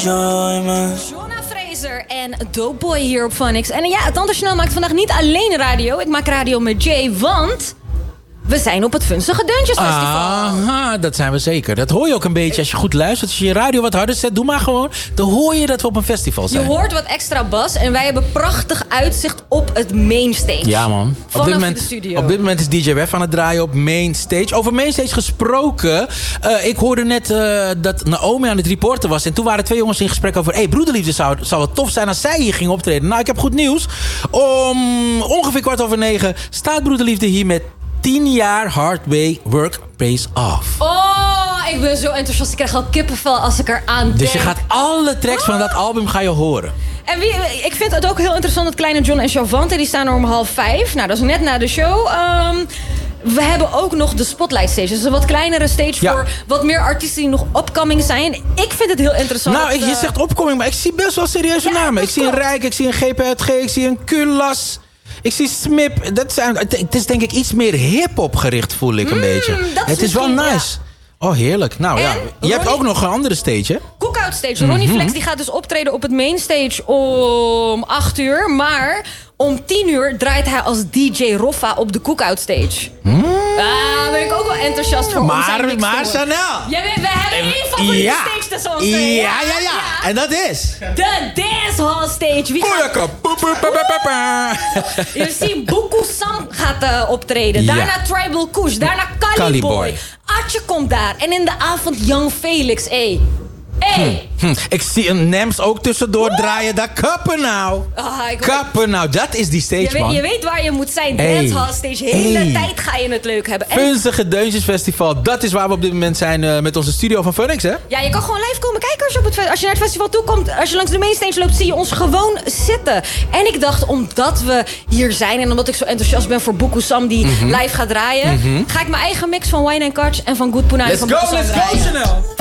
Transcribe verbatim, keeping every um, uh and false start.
enjoyment. Jonna Fraser en Doughboy hier op Funix. En ja, het Andersnel maakt vandaag niet alleen radio. Ik maak radio met Jay, want we zijn op het Vunzige Deuntjes Festival. Aha, dat zijn we zeker. Dat hoor je ook een beetje als je goed luistert. Als je je radio wat harder zet, doe maar gewoon. Dan hoor je dat we op een festival zijn. Je hoort wat extra bas en wij hebben prachtig uitzicht op het mainstage. Ja, man. Vanaf op dit moment, de studio. Op dit moment is D J Wef aan het draaien op Mainstage. Over Mainstage gesproken. Uh, ik hoorde net uh, dat Naomi aan het reporten was. En toen waren twee jongens in gesprek over... Hé, hey, broederliefde, zou, zou het tof zijn als zij hier gingen optreden. Nou, ik heb goed nieuws. Om ongeveer kwart over negen staat broederliefde hier met tien jaar hard way work pays off. Oh, ik ben zo enthousiast. Ik krijg al kippenvel als ik eraan denk. Dus je gaat alle tracks van dat album ga je horen. En wie, ik vind het ook heel interessant dat Kleine John en Chavante, die staan er om half vijf. Nou, dat is net na de show. Um, we hebben ook nog de Spotlight Stage. Dus een wat kleinere stage ja. voor wat meer artiesten die nog upcoming zijn. Ik vind het heel interessant. Nou, dat, je uh... zegt opkoming, maar ik zie best wel serieuze ja, namen. Ik zie een Rijk, ik zie een G P H G, ik zie een Kulas. Ik zie Smip. Dat zijn, het is denk ik iets meer hip-hop gericht, voel ik een mm, beetje. Het is wel nice. Ja. Oh, heerlijk. Nou en ja, je Ronnie... hebt ook nog een andere stage, hè? Cookout Stage. Ronnie mm-hmm. Flex die gaat dus optreden op het mainstage om acht uur. Maar om tien uur draait hij als D J Roffa op de Cookout Stage. Mm. Ah, daar ben ik ook wel enthousiast voor. Maar, maar Chanel. Ja, we, we hebben één favoriete ja. stage tussen ons. Ja, ja, ja, ja. En dat is? De Dancehall Stage. Wie gaat... Je ziet Buku Sam gaat uh, optreden. Daarna ja. Tribal Kush. Daarna Cali Boy. Atje komt daar. En in de avond Young Felix. Ey. Hey. Hm, hm. Ik zie een Nems ook tussendoor Woe! draaien. Daar kappen nou. Oh, kappen nou. Dat is die stage, je man. Weet, je weet waar je moet zijn. Hey. Dancehall Stage. De hele hey. tijd ga je het leuk hebben. En... Vunzige Deuntjes Festival. Dat is waar we op dit moment zijn uh, met onze studio van Funix, hè? Ja, je kan gewoon live komen kijken als je, op het, als je naar het festival toe komt. Als je langs de mainstage loopt, zie je ons gewoon zitten. En ik dacht, omdat we hier zijn en omdat ik zo enthousiast ben voor Buku Sam die mm-hmm. live gaat draaien, mm-hmm. ga ik mijn eigen mix van Wine and Catch en van Good Punani let's van go, Buku Sam let's draaien. go, Chanel.